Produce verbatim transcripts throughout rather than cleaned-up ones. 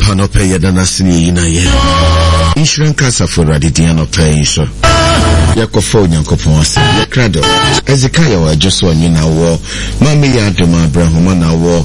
Hanope Yadanasini Inaye. Insurance Casa for Radidiano Pay so. Yakofo Yankopon Yakrado. Ezekiah wa just one in our war. Mammy Adoma Brahmana war.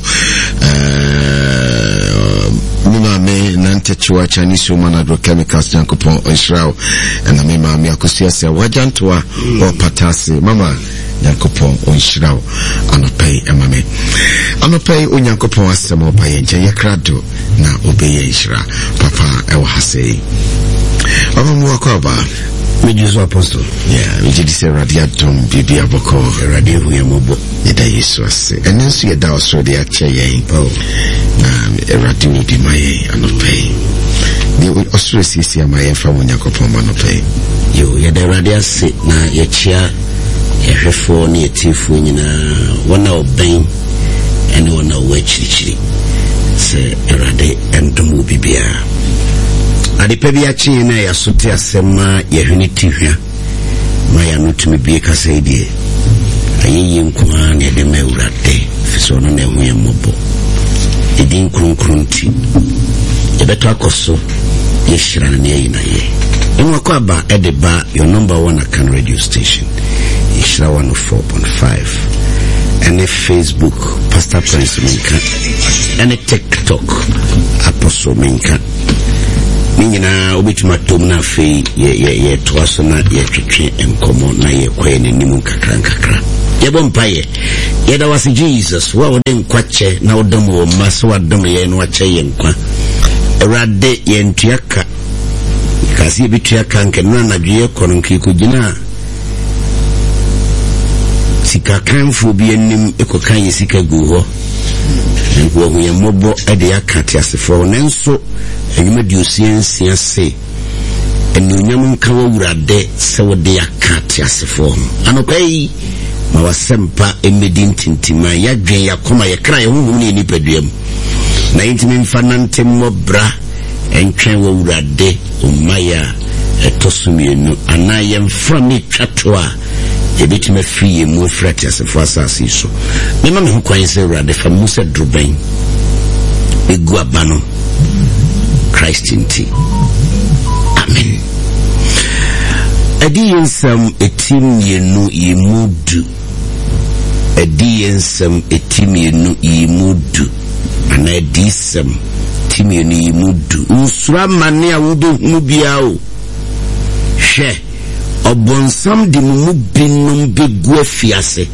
Mima me nante chua Chinese human agrochemicals Yankopon Israel. And the Mima Miakusia se wajantua or patasi. Mama Yankopon Israel. Anope Emame. Anope Unyankopon Asamo Payenja Yakrado. Na obeye Ishra Papa ewa hasei Aba muwakwaba Mijuzo apostle. Yeah, mijidi se radiatum bibi aboko radio huye mobo Yeda Yesu ase Enensu yeda osrodi akche yen Oh Na radio bi maye anopei Ni osrodi sisi ya maye Fa Unyankopon manopei Yo yeda radio ase Na yechia Yehefo ni yetifu Nina wana oben Eni wana uwe chiri chiri Se erade endumu bibia Adipe bia chi na ya sote asema yehuni tihwa ma ya nutumi bie kasa edie ayeyi nkwa na de mewurade fiso no na hu ya mobo edin krunkrunti ebeto akoso yeshira na ye na ye enwa kwa ba edeba your number one Akan radio station yeshira one oh four point five and a Facebook Pastor Prince Minka and a TikTok Apostle Minka Nina obituma tom na fe ye ye ye toaso na ye twetwe enkomo na ye kwae nenimu kakra kakra ye bompaye ye da wasi Jesus wa wode nkwache na wodom wo maso wadom ye no ache ye nkwa erade ye ntuaka kasi bituaka nke na na dwe kono nkiku gina sika kanfo bi enim ekokan ye sika gu ho ngo hu ye mobo ede akate asefo nenso enyuma di osiensia se enunyam nka wawurade se wode akate asefo anopai ma wasempa emedi ntintima ya dwen ya koma ye kra ye huhu ne nipaduam na intimi mfanante mobra entwen wawurade umaya etosumienu anaye mframi twatoa ebetime free ye mu frati asefo asasi so mema me hokwan se wurade fa musa druben egu abano Christ in tea. Amen. Ediyensam etim yenu yimudu. Ediyensam etim yenu yimudu. Ana edisam etim yenu yimudu. Usura mane a wube hunu biao. She. Obonsam di mumubinum begu afiase.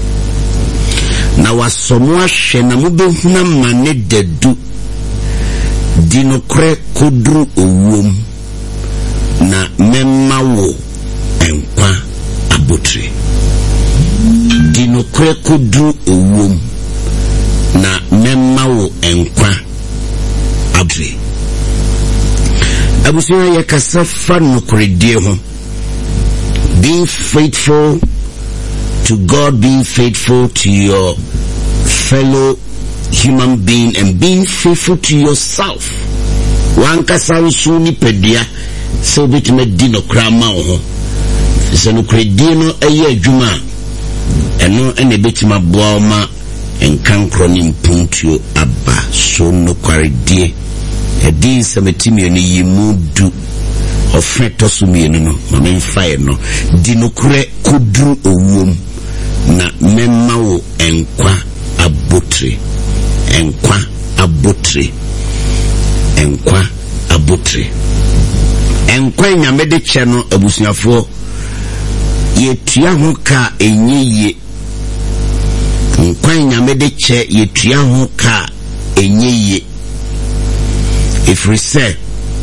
Na wasomo ahwe na mube huna mane dedu. Dinokre kudru owom na memawo enkwa abotire dinokre kudru owom na memawo enkwa abotire abusuya yakasafa nokredie ho being faithful to God, being faithful to your fellow human being, and being faithful to yourself. Wanka sansu ni pedia so bitime dino krama ho se no kredi no eye adwuma eno ene betima boama enkankro ni mpuntuo aba so no kwaredie edin sametimi ni yimudu ofeto sumienu no mama mfae no dino kure kudru owom na memmawo enkwa abotre enkwa abotre enkwa abotre enkwa nyamede che no abusuafo yetua ho ka enyiye enkwa nyamede che yetua ho ka enyiye if we say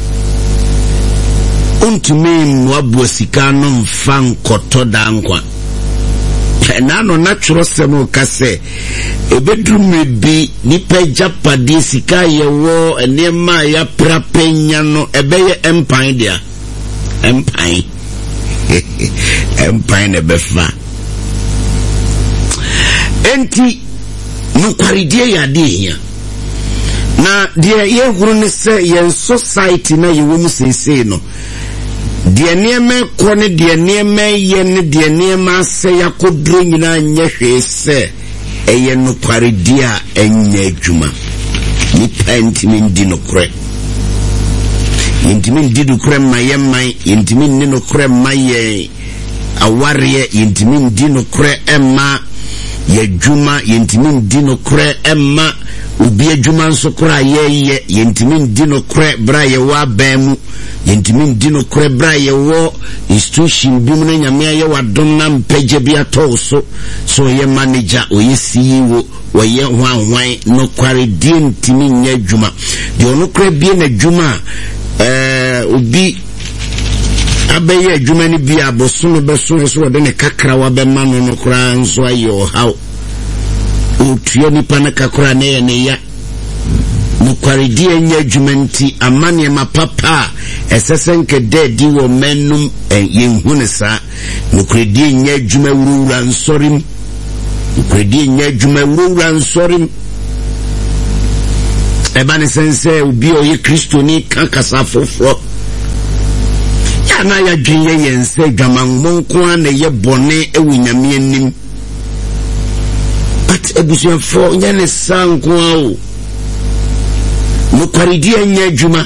untumi mwabu sikano mfa nkoto dankwa nano natural semo kase ebedrume bi nipa japade sika yewo enema ya prapenya no ebeye empire dia empire empire ne befa enti no kwaridie ya de hia na de ye huru ne se ye society na ye wo mu sese no de nieme ko ne de nieme ye ne de niema se yakodru nyina nya hwese eye no kwaridie a enya adwuma ni penti ndi no kore yentimi ndi nokora ma ye man yentimi nni nokora ma ye aware yentimi ndi nokora emma ye dwuma yentimi ndi nokora emma ubi adwuma nso kora ye yentimi ndi nokora bra ye wa bamu yentimi ndi nokora bra ye wo institution bi mu na nyame ye wadom na mpagye bi atɔso so ye manager oye C E O oye hwanhwan nokare di ntimi nya adwuma de onokora bi na adwuma eh ubi abeye adwuma ni bi aboso no beso so wode ne kakra wa be ma no nokora nso ayo haw otua nipa na kakra na ye ne ya nokware di enya adwuma nti amane ma papa esesenke dedi wo menum yenhu ne sa nokware di enya adwuma wurura nsorim nokware di enya adwuma wurura nsorim eba ne sense obi oye kristoni kankasa foforo ya na ya dwenye yense gamangbon ko na ye bone ewunyame anim but ebusuafo nya ne sanko awo nokware di enya adwuma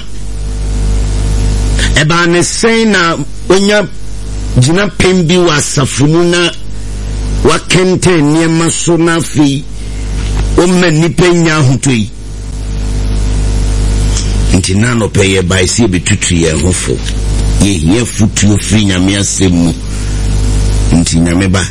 eba ne sen na onya gina pembi wa safumu na wakente niema so na fi o mani penya hutoi nti na no peye bai si betutu ye hofo ye ye futu ofri nyame asemu nti nyame ba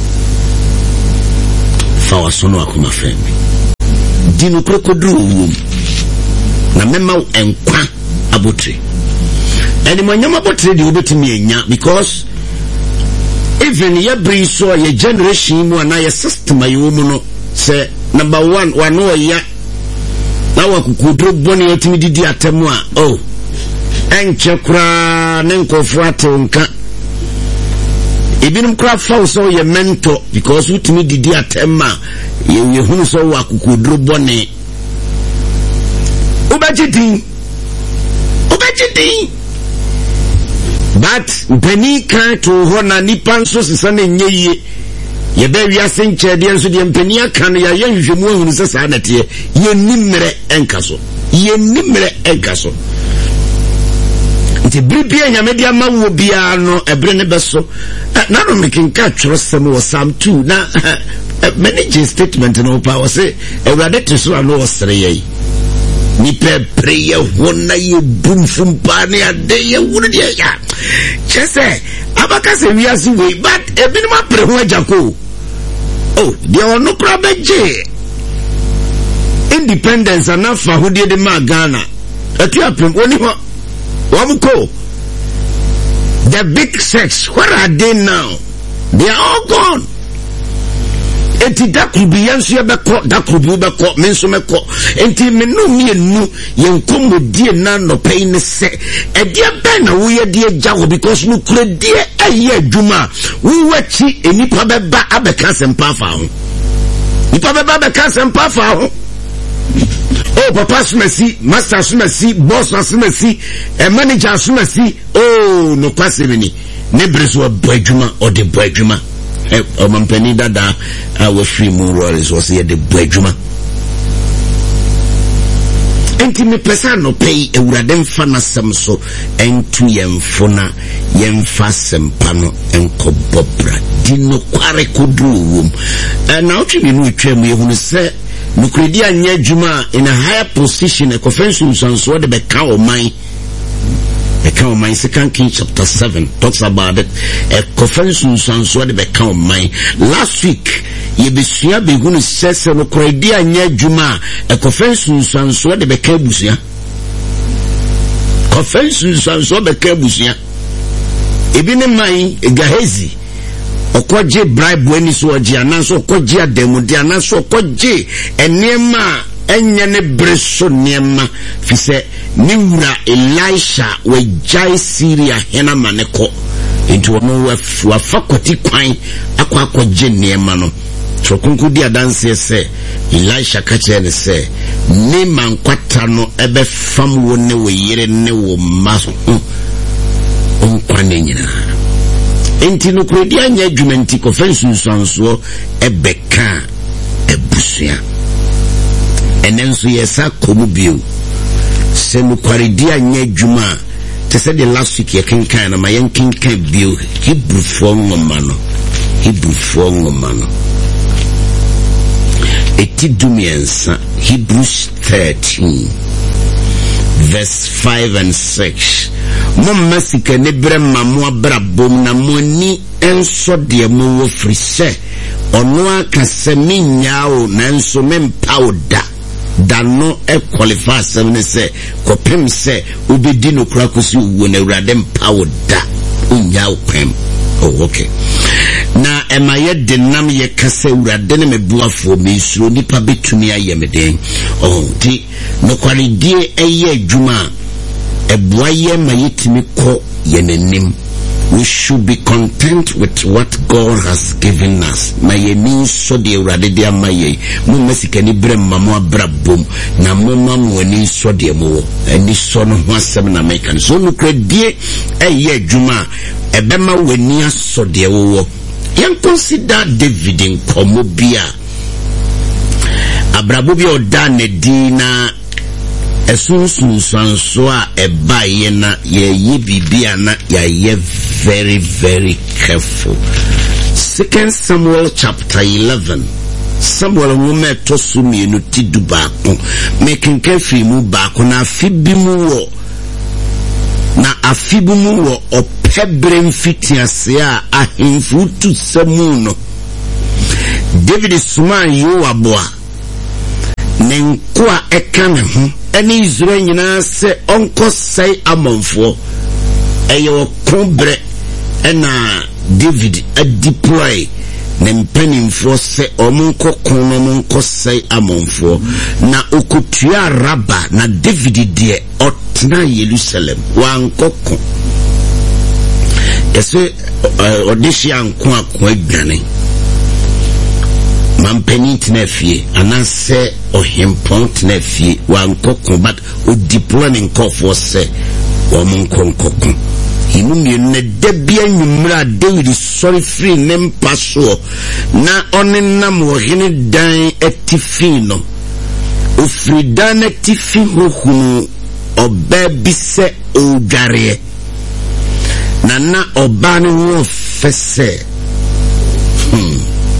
fa wasono akoma femi dinu krokodru wum na mema enkwa abotre eni manyama abotre di obetimi enya because even ye bring so ye generation mu na ye system ayo mu no say number one wano ya na wakukudro boni otimi didi atemu a oh enche kura ne nkofo atonka ebinum kura fa so ye mentor because utimi didi atema ye ye hunu so wakukudro boni ubajidi ubajidi but mpani kan to hona nipa nso sesa na nyeye ye ba wiase nchede nso de mpani aka no ya yenhwemu ahunu sesa na te ye nimre enkaso ye nimre enkaso nti bribia nyame dia mawo bia no ebre ne beso na no mekinka twrosem wo Psalm two na manage statement no power say ewrade teso no osere ye ni pe prayer wona ye bum fumpa ne ade ye wona de ya chese abaka se wiase we but ebini ma pre ho ajako oh de ono prabeje independence anafa hodie de ma Ghana atu apem oni ho wamko the big six where are they now? They are all gone. Enti dakrubi yansu yabeko dakrubi ubeko menso meko enti menu mienu yenkomo die na no pay ne se edia ben na wo ye die jago because no kure die aye adwuma wo wachi enipa beba abeka sempa fa ho nipa beba abeka sempa fa ho oh papa sumasi master sumasi boss sumasi e manager sumasi oh no kwasebeni ne breso abadwuma o de badwuma e o mampani dada a we free mu roles was here de badwuma enti me pesa no pay ewurade mfa na sem so entu yemfo na yemfa sempa no enkobobra di no kware kodruwum na otwe no twam yehunu se nukredi anya adwuma in a higher position a conference so de beka o man beka o man Second Kings chapter seven talks about it a conference so de beka o man last week ye besua behunu sese nukredi anya adwuma a conference so de beka busia conference so beka busia ebi ne man Gahezi okoje bribe weni so oje anaso okoje ademudi anaso okoje enema enye ne breso nema fise ni wura Elisha we jai Syria hena maneko into no wa fakoti kwan akwa akoje nema no trokunku dia dance se Elisha kache ne se ni mankwata no ebe fam wo ne we yire ne wo maso onkwane nyina enti no kredi anya adwumenti conference nsanso ebeka ebusua enenso yesa komu bio se no kredi anya adwuma to say the last week you can kind of my young king can view Hebrew form of man. Hebrew form of man. Etidumiensa, Hebrews thirteen, verse five and six. Mom Massika Nebre Mamma Brabum na moni enso de mo frise. Onwa kasemi nyao na enso mempawda. Dano e qualify seven say kopem say ubedi no kura kosi uwo na urade mpawda. Unyao pem. Oh, okay. Na ema ye denam ye kase urade ne mebuafo me suro nipa betumi aye meden. Oh, ti no kwaridie eye adwuma ebuaye ma yetimi ko yenenim. We should be content with what God has given us. My means so the Radia Maye, Mumasikani Brem Mamma Brabum, Namoma Mweni so the mo, and this son of one seven American. So look at dear a year Juma, a Bema Wenia so the wo. Yan consider David in Komobia Abrabubio Dane Dina. Esunsun sansoa ebaye na ye ye bibia na ya ye very very careful. Second Samuel chapter eleven. Samuel wume tosu mienu tidu bako. Making careful mu bako na afibi mu wo. Na afibi mu wo opebre mfiti ase a ahemfu tu semu no. David Suman yo aboa. Nenkwa ekane ho. Any Israel nyina se onko sai amonfo eyo kombre ena David a deploy ne mpanimfo se omonko kono monko sai amonfo na okutua raba na David de otna Jerusalem wankoko ese odishi anko akwa adwane Mampeni tnefie anase ohimpon tnefie wankoko but o deploying call for se womunkoko inu mienne debia nwumra David sorry free nempa so na onenam wo hene dan atifino ofridan atifi hohunu oba bi se odware na na oba ne wo fese hmm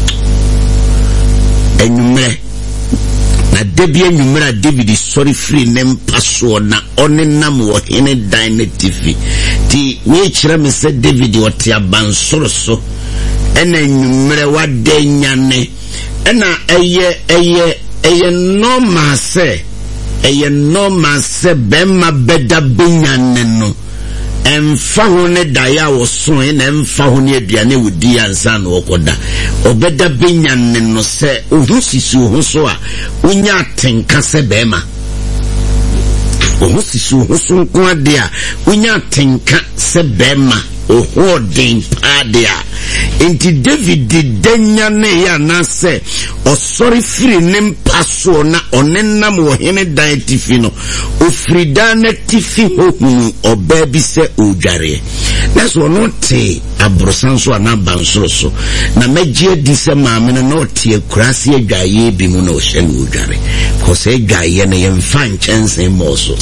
enyumre na debia enyumre David sorry free nempaso na onenam wo hene dynamic ti we kire me se David wote abansoro so ena enyumre wadanyane ena eye eye eye normal se eye normal se bema beda benyane no emfa ho ne daya wo so e na emfa ho ne aduane wodi ansa na wokoda obeda benyane no se ohusisi ho so a unya atenka se bema ohusisi ho so nko ade a unya atenka se bema oho den pade a enti David denya ne ya na se osori firi ne mpaso na onenam wo hene dan tifi no ofrida na tifi hohunu oba bi se odware na so no te abrosan so na bansoro so na magie di se maame no no te akurase adwaye bi mu na o hye no odware ko se adwaye na yemfa nchense mo so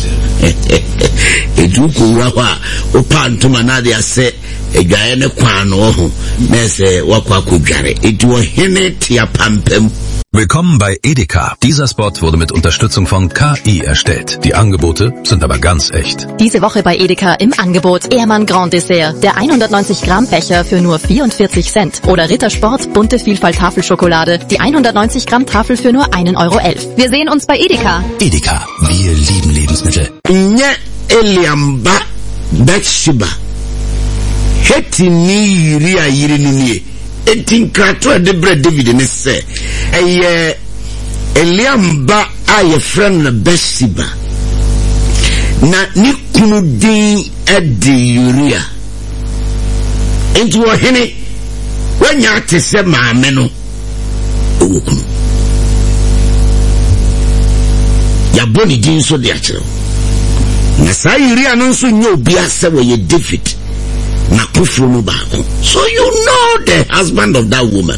eduko wa kwa opa ntoma na de ase adwaye ne kwa no ho na se wakwa kodware edu hene te apampam. Willkommen bei Edeka. Dieser Spot wurde mit Unterstützung von K I erstellt. Die Angebote sind aber ganz echt. Diese Woche bei Edeka im Angebot Ehrmann Grand Dessert. Der hundertneunzig Gramm Becher für nur vierundvierzig Cent. Oder Rittersport Bunte Vielfalt Tafelschokolade. Die hundertneunzig Gramm Tafel für nur ein Euro elf. Wir sehen uns bei Edeka. Edeka. Wir lieben Lebensmittel. Nye Eliamba Bathsheba. Heti ni yiri a yiri nunie. Etin krato de bre David ne se eye Eliamba aye friend na Bathsheba na ni kunu din edi Uria enti wo hene wanya te se maame no owokunu ya boni din so de akere na sa Uria no so nya obi ase wo ye David na kufru no baako. So you know the husband of that woman.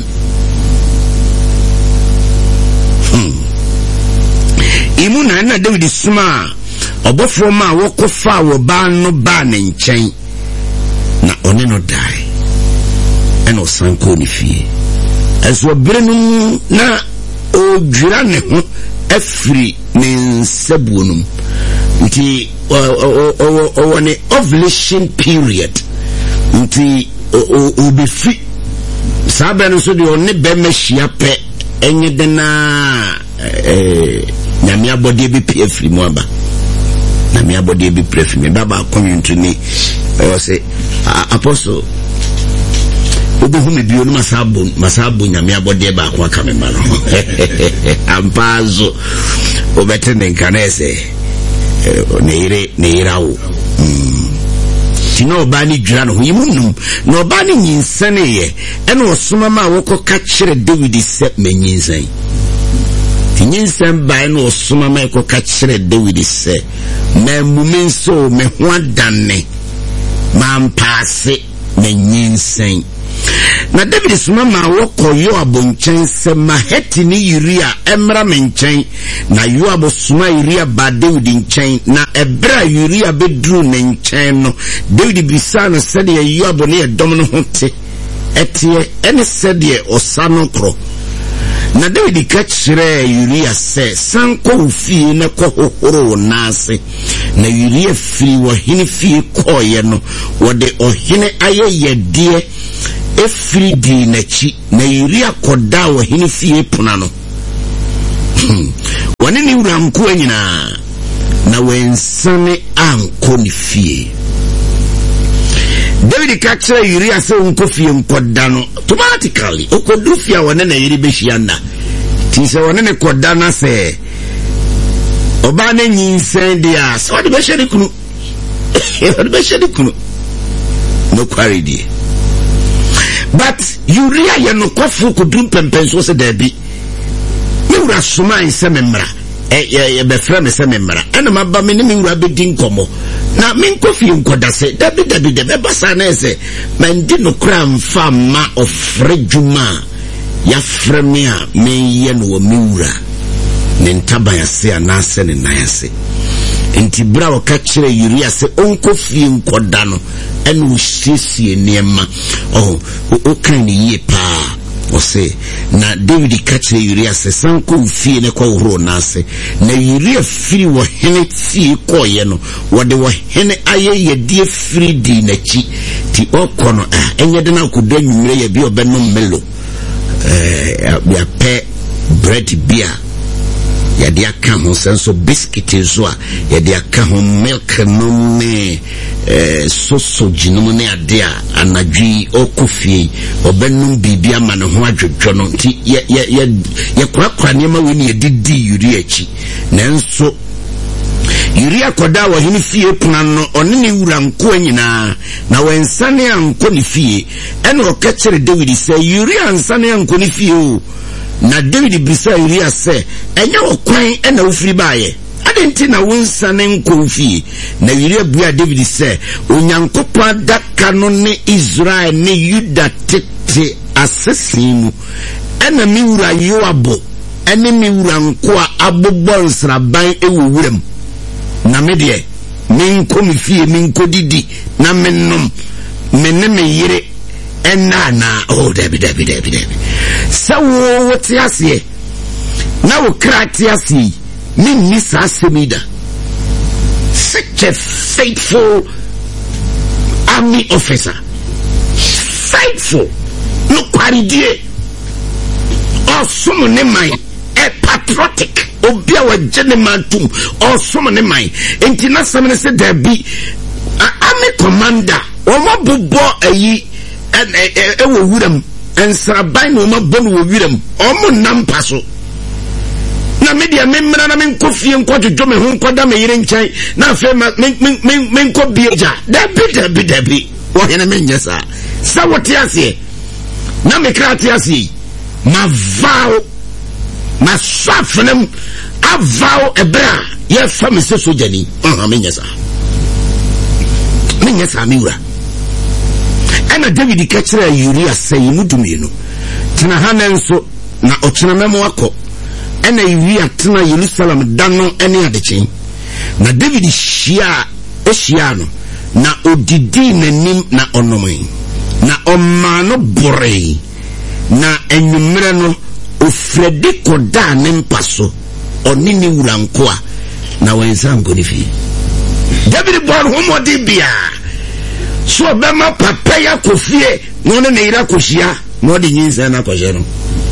Hmm. Imuna na David suma obofo ma wokofa wo ba no ba ne nchen na one no die eno sanko ni fie eso bere no na o dwira ne ho afiri ne nsabuonum nti o one ovulation period nti o be free sabe no so de one be mehia pe enye de na eh nyame abode bi pe afiri mu aba na me abode bi prefi me baba konwintu ni o se apostle obuhu me bio no masabo masabo nyame abode ba kwa kamema no ampazo obete ne kanese neire neirawo tino ba ni dwira no yimunum no ba ni nyinsane ye ene osoma ma wokoka kire David se manyinsan tinyinsam ba ene osoma ma wokoka kire David se me mumenso me ho adanne mampase manyinsan na David soma ma wokoyo abonchen se maheti ni Uria emra menchen na Yoab soma Uria ba David nchen na ebra Uria bedru ne nchen no David bisa no se de Yoab ne edom no hote etie ene se de osano kro na David ka kire Uria se sanko ufie ne ko hohoro nase na Uria firi wo hene fie koye no wo de ohene ayeye de efiri di nachi na Uria koda wo hene fie puna no wane ni uranko anyina na wensane anko ni fie David ka kire Uria se unko fie nkoda no automatically okodu fie wane na yiri behia ti se wane ne koda na se oba na nyinsen dia so de behia de kunu e de behia de kunu no quarity but Uria ye no kwafu kudu pempenso se da bi me wura soma nse memra e ye be fra me se memra ena maba me ne me wura be din komo na me nkofi nkoda se da bi da bi de be basa na ese man di no kra mfa ma ofrejuma ya frame a me ye no wo me wura ne ntaba ya se anase ne nan ya se enti bra wo ka kire Uria se onkofi nkoda no enu usiesie niema oh o kan ni ye pa o se na David ka kire Uria se sanko fie ne kwa horo nase na Uria firi wo hene fie koye no wo de wo hene aye ye die firi di na chi ti okono ah enye de na kodo nwumre ye bi obeno melo eh ya pe bread beer ya dia ka ho senso biscuit zo a ya dia ka ho milk no me eh soso jinum ne ade a anadwi okofie obenum bibia ma ne ho adwodwo no nti ye ye ye kwakwa ne ma we ne didi Uria chi nanso Uria koda wa hini fie puna no one ne wura nko anyina na wensane anko ne fie ene okakere David se Uria ansane anko ne fie o na David bisa Uria se enya okwan ena ofiri baaye adenti na wonsane nko fie na Uria bua David se onyankopon adaka no ne Israel ne Yuda tete asesimu ena mi wura Yoab ene mi wura nko a abobor nsraban ewo wuram na me de min ko mi fie min ko didi na mennom menne me yire enna na oh David David David David so what yase na wo krati yase min ni sa semida such a faithful army officer faithful no kwaridie osumu ne mai a patriotic obia wa general osumu ne mai enti na samene se da bi army commander o ma bobo ayi e wo wuram ensraban no ma bonu wo wuram o mo nampa so na media memra na men kofie nkwadwo me ho nkwada me yire nkyai na afa men men men ko bieja da bi da bi da bi wo hena men nyesa sa wote ase na me krati ase ma vow ma safnem avao ebra ye fa me se sojani ah men nyesa men nyesa mi wura ana David ka kire Uria sai mudumienu tena hanenso na ochena memo akọ ana Uria tena Jerusalem dano ene adechen na David shia eshiano na odidi nanim na onomai na omano bore na enwumre no ofredi koda ne mpaso onini wurankoa na wensango ni fi David born homodi bia so bema papa ya kofie no ne ira koshia no de nyinsa na koshe no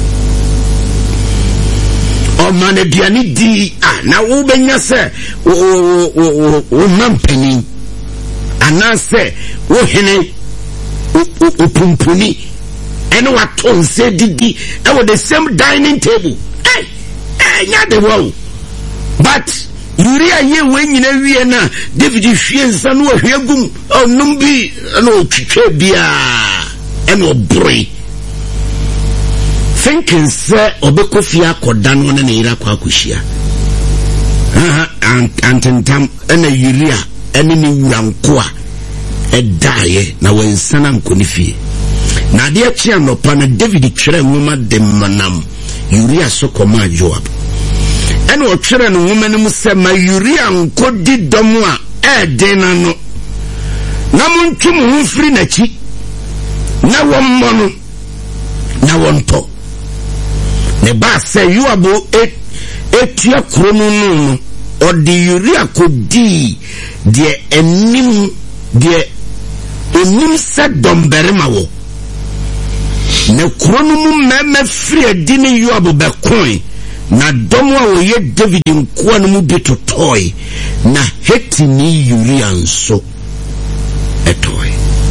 o mane biani di ah na wo benya se o o o mampani anase wo hene o pumpuni ene waton se didi e with the same dining table eh eh nya de wo but Uriah ye when you know na David hwie nsa no hwie gum onum bi na otwitwa bia e na obroi thinking say obekofi akoda no na ira kwa akohia aha antentam na Uriah ene ni wuranko a edaye na wensana nkonifie na de achia no pa na David twere nwoma de manam Uriah so koma Joab ene o twere no nwoma ne mu se ma Uriah nkodi dom a eden na no na montum hu firi na chi na wommo no na wonto ne ba se Joab et etia krono no o di Uriah kodi de enim de enim se domberema wo ne krono mu meme firi adini Joab be coin na domo a woye David nkoa no mu bito toy na heti ni Uriah nso etoy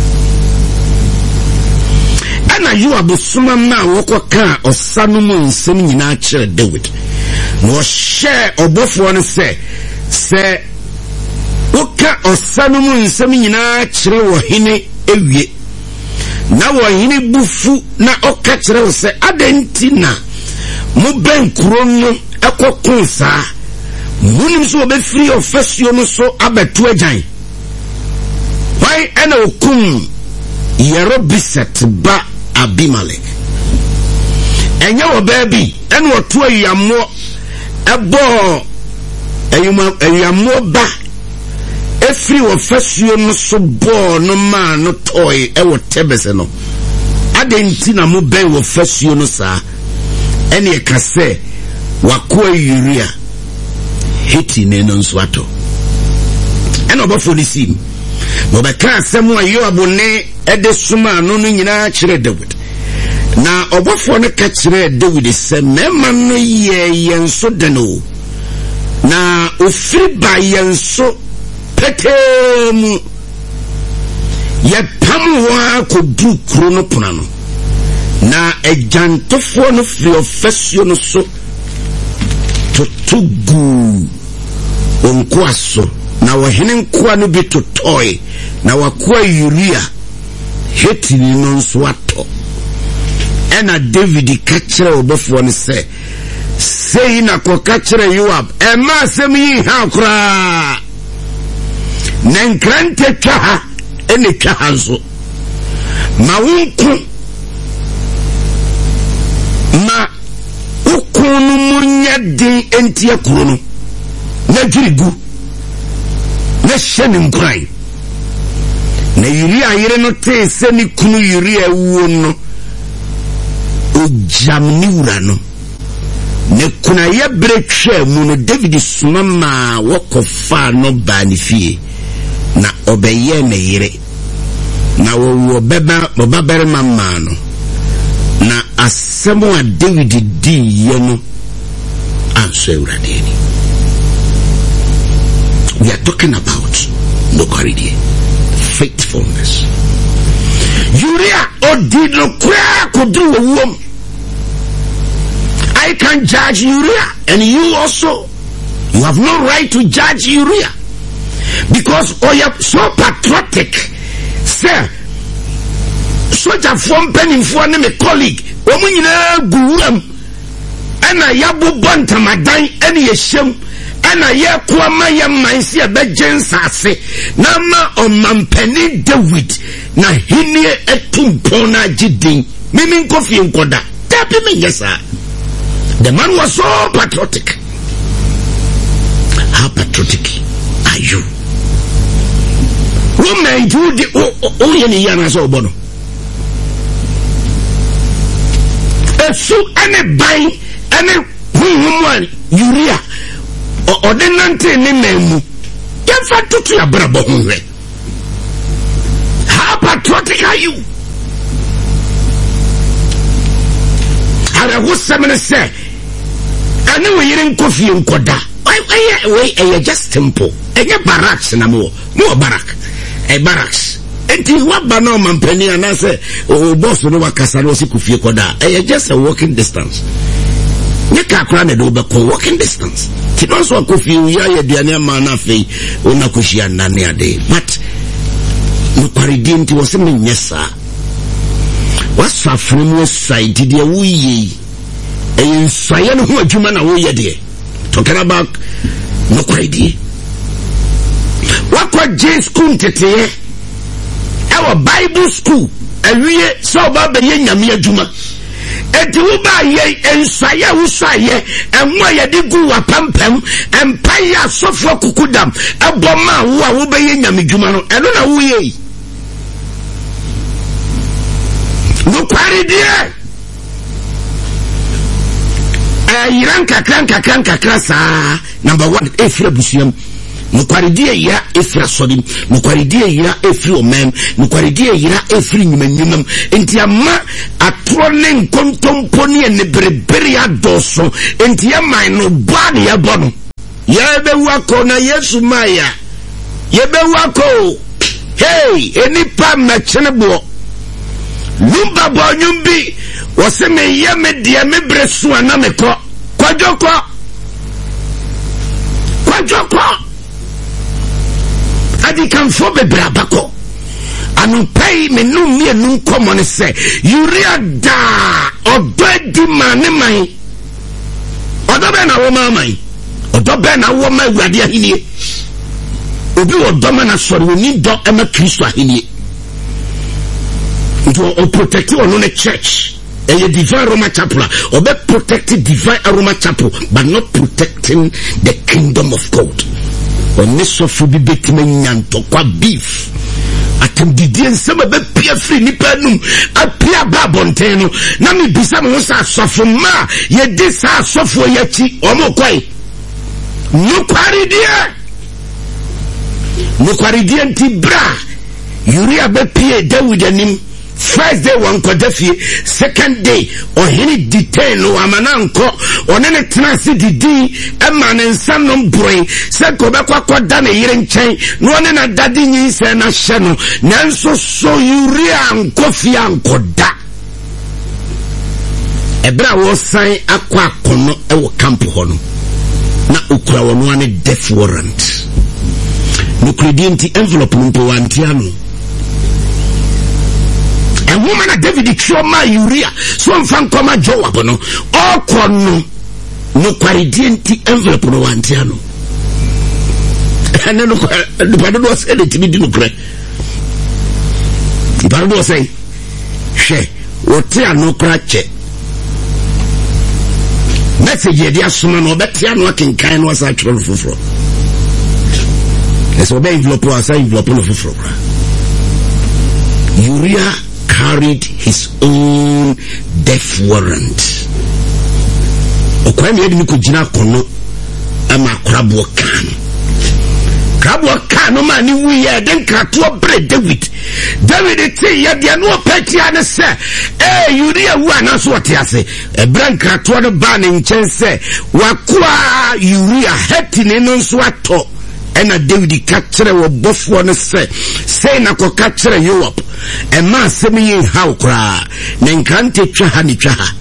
ana Joab suma ma wokoka osanu mu nsem nyina kire David no share obofo no se se woka osanu mu nsem nyina kire wo hene ewie na wo hene bufu na oka kire wo se adentina mo ben kuro no ekokon saa munim so be free of fasio no so abetu agyan why ena okum Yerobiset ba Abimelech enya wo baby ena otu ayamo ebo ayuma ayamo ba efri wo fasio no so bo no ma no toy e wo tebese no adenti na mo ben wo fasio no saa ene ekase wakoa Uriah hiti neno nswato ene obofo ni sim no be ka asemu a Joab ne ede suma no no nyina kire David na obofo ne ka kire David se mema no ye yenso de no na ofiri ba yenso petemu ye pamu wa ko du kro no pona no na ejantofo no free ofesio no so to tugu onko aso na wahene nkoa no bi to toy na wakoa Uriah heti ni no nso ato ena David ka kire obofo no se sei na ko ka kire Joab e ma sem yi ha kra nenkrante twa ene twa hanso ma wonko ma ukunu munya din entia kuro no na dirigu na shene nkrai na Uriah yire no te se ni kunu Uriah wuo no ojamni wura no ne kuna ye bretwe mu no David sumama wokofa no ba ni fie na obeye ne yire na wo beba mo babere mama no na asemo a David di ye no anso ewradeni. We are talking about no corridor faithfulness. Uriah odid no kwa kudu wom. I can judge Uriah, and you also, you have no right to judge Uriah because oh you are so patriotic, sir. Soja from penny for me colleague, woman guam, and I yabu banta madan any shem, and I yakwa maya mansia bejen sase, nama on mampeni David, na hinie etumpona jidin, miming coffee in koda, tapi me yes sir. The man was so patriotic. How patriotic man do the oh yeni yana so bono esu ene ban ene huhumwan Uria o de nante ne memu yefa tutu ya brabo hunwe how patriotic are you ara wosamene se ane we yire nkofi nkoda why why why just temple enye barracks na mo mo barrack e barracks enti waba na mampani ana se o boss no wakasa no sikufie koda e just a walking distance nika kura ne do be ko walking distance ti no so kofi ya ye duane ma na fei ona koshia nane ade but no paridinti wo se menyesa wasafre mo side de wo yi e nsaye no ho adwuma na wo ye de talking about no paridie wakwa J school tete our Bible school awie so ba be ye nyame adwuma enti wo ba ye ensaye wo saye enwa ye de gu wa pampam empire sofo kukudam eboma wo a wo be ye nyame adwuma no eno na wo ye no kwaridie eh yiran kakran kakran kakra sa number one efra busuam Mukwaridie ya efra sodim, mukwaridie ya efri omem, mukwaridie ya efri nyumanyumam. Enti ama atrone nkontomponi ene berebere ya doso. Enti ama ino bani ya bono. Yebe wako na Yesu maya. Yebe wako. Hey, eni pa mechenebo. Lumba bo nyumbi. Waseme yeme diya mebresu anameko. Kwa joko. Kwa joko. Adi kan fo be brabako anu pay me nu mi nu common say Uria da odo di mane man odo be na wo man odo be na wo ma awade ahini obi odo ma na sori oni do e ma Kristo ahini to o protect ono ne church e ye divine Roma chapel o be protect divine Roma chapel but not protecting the kingdom of God. On this of be betime nyanto kwa beef atem didie nsema be pia free nipa num apia babonten no na me bisa mo sa asofo ma ye di sa asofo yachi omo kwai no kwaridie no kwaridie nti bra Uria be pia David anim first day one kodafie second day or hini detain no amananko onene transi didi ema ne nsanom brain se ko be kwakwa da na yire nchen no one na dadi nyi se na hye no nanso so Uria ankofi ankoda ebra wo san akwa akono e wo camp ho no na okura wo no ane death warrant no credit envelope no po wantiano. A woman at David Choma Uria, so I'm from Koma Joab, no, all corno, no quaridienti envelope no antiano. And then the Pardon was said to me, didn't cry. The Pardon was saying, she, what tear no crack. Message, dear Suman, or Betian working kind was actual for. Let's obey envelope or say envelope for. Uria carried his own death warrant. Okwami yedi ni kujina kono ama krabo kan. Krabo kan no man ni wiye den krato bre David. David ti ye de no peti ane se eh Uria wu anaso wote ase. E bran krato no ba ne nchen se wakwa Uria heti ne no nso ato. Ena David kakere wo bofo no se say na ko kakere Yoab e ma semi yin haw kra ne nkante twa ha ni twa ha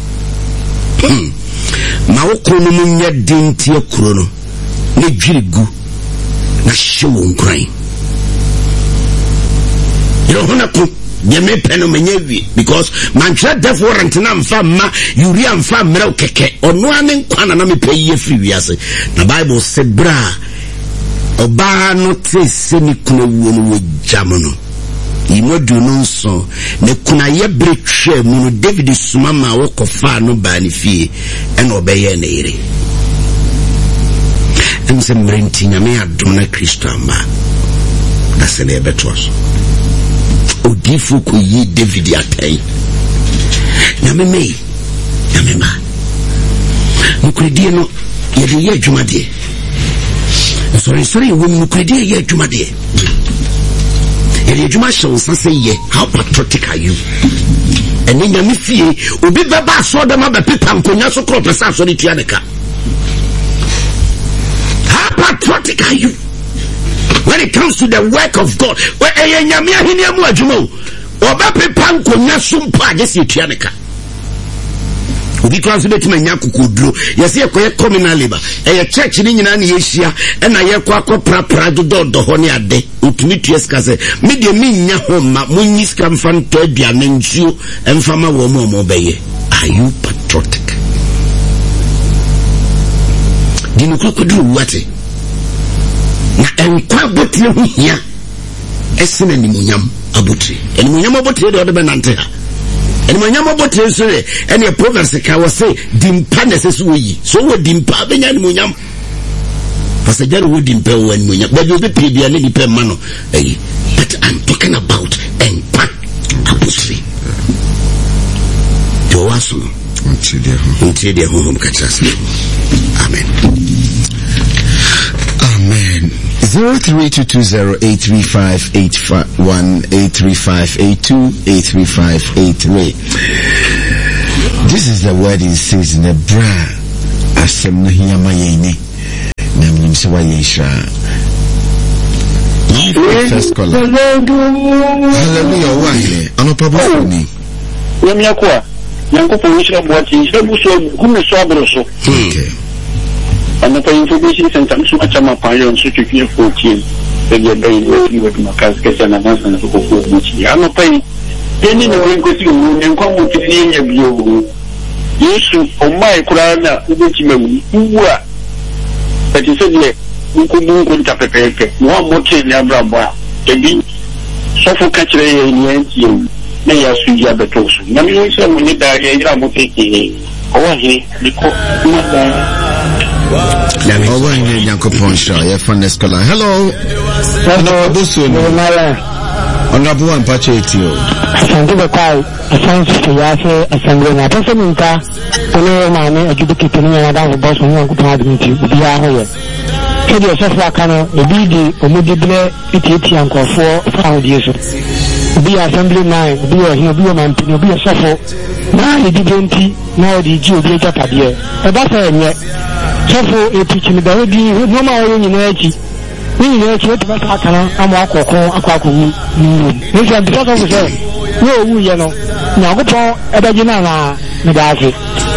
ma wo ko no munya dinti akuro no ne dwirigu na hyewo nkran yo hona ko ye me peno menyewi because man try death warrant na mfa ma Uria mfa mra keke ono ane nkwana na me pay ye free wiase na Bible say bra oba no te se ni kuna wo no jamono imodu no so ne kuna ye bretwe mu no David suma ma wo kofa no ba ni fie e no obeye na ire emse mrenti nyame adom na Kristo amba asene betwas odifu ko yi David atai na me me na me ma mukredie no ye de ye adwumade sorry sorry wo mukredie ye adwumade ye de adwuma show say ye how patriotic are you and then you fie obi baba so da ma be pepa nkonya so kro pesa so de tuaneka how patriotic are you when it comes to the work of God? When a nyamia hinia mu adwuma oba pepa nkonya so mpa je se tuaneka obi kwanso betima nya kokoduro yesi ekoye communal labor e church ni nyina na yehia e na ye kwa akopra pra do do ho ne ade otumi tueska se me de me nya ho ma munyi ska mfa nto aduane nsuo emfama wo mo mo beye. Are you patriotic? Dinu kokoduro wate na enkwa botre ho hia esene ni munyam abotri eni munyam abotri de ode benante ha and my yama bot yesterday and your program say was say dimpa necessary so we dimpa benya ni munyam passenger we dimpa when munyam but you be pay dia ni pe mano eh but I'm talking about empa apostry do aso until dia until dia home catch amen amen. Zero three two two zero eight three five eight one eight three five eight two eight three five eight three. This is the wedding season. The bra asem na hiyama yene na mnimsewa yesha. First caller. Hallelujah. Why? Anopabu ni. Yamya kwa. Yanko powisha mwati. Sebu so kume so abroso. Okay. And the information center so much of my parents so to hear fourteen they get very working with my casket and announcement for which I'm not paying any no one go to you come with any of you yes on my kurana which me who are but you said you could do good tapepe one more thing ya brabo to be so for catch the you may ask you ya betos na me say we need that ya mo take oh he because Oh, when you yanko ponsha, you're from the scholar. Hello. Hello. Honorable one patch it you. Thank you, Kai. I found to Yafe, assembly. I don't think that only man educated me about the boss when you could have me to be here. So the software can be the Omudibile, Iti and for five years. Be assembly nine, be a here, be a man, be a software. Now he didn't now the Jew greater Tabia. But that's a Careful a teaching the baby, no more in energy. We know what about Akana, I'm Aqua, Aquaku. This is because of the no, you know. Now go for Abadina, Nadazi.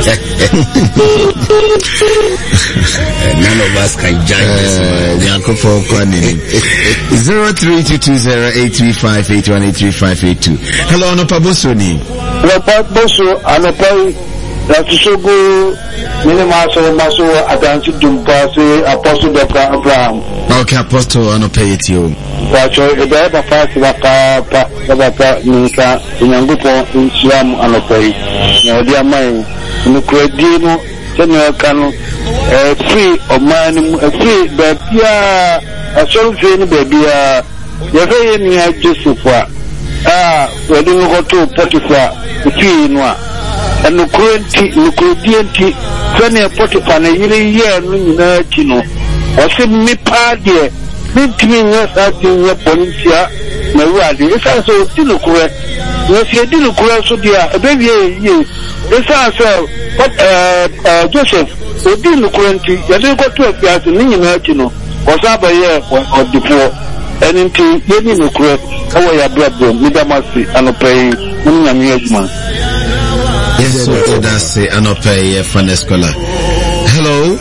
None of us can judge this. Zero three two two zero eight three five eight one eight three five eight two. Hello, Anopabosoni. Lopaboso, Anopai. Rasusogo Minimaso Maso Adanti Dumpase Apostle Doctor Abraham. Okay, Apostle Anope it you. Pacho Eba Fast Waka Papa Nika Yangupo in Siam Anope. Now dear mine Nucredino General Cano free of man free babia a sort of baby Yave near Joseph ah wedding go to Potiphar between one. And the current Lucredianti, Fanny Potiphar, a year no chino, or send me party, between us acting your policia, my word, it's also still correct. Yes, you didn't correct so dear, a baby, yes, it's also what Joseph, who didn't currently, you didn't go to a piazza, no chino, was up a year or before, and into any no correct, how I blood, Midamasi, and a pay, Munyaman. Yes, so that's the Anope from the scholar. Hello.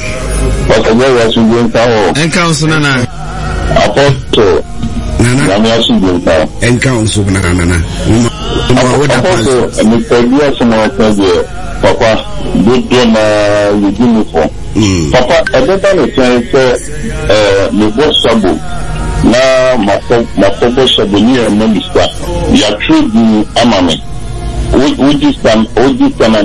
And Council Nana. Apostle. Nana. And Council Nana. Apostle. And Mister Diaz and Papa, good dinner with uniform. Papa, I don't understand, uh, the boss sabu. Now, my papa sabu near minister. You are true, Amame. Would this time, would this time,